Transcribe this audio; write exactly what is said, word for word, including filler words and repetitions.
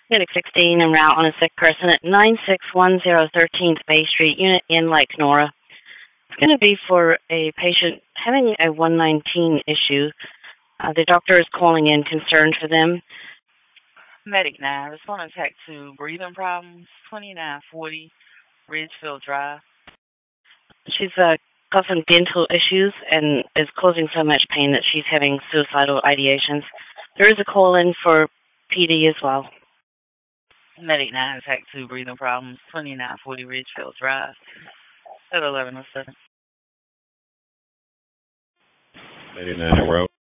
Medic sixteen en route on a sick person at nine six one zero thirteenth Bay Street, Unit in Lake Nora. It's going to be for a patient having a one nineteen issue. Uh, the doctor is calling in concerned for them. Medic nine, responding attack to breathing problems, twenty-nine forty Ridgefield Drive. She's uh, got some dental issues and is causing so much pain that she's having suicidal ideations. There is a call in for P D as well. Medic nine, attack two breathing problems, twenty-nine forty Ridgefield Drive, at eleven oh seven. Medic nine, route.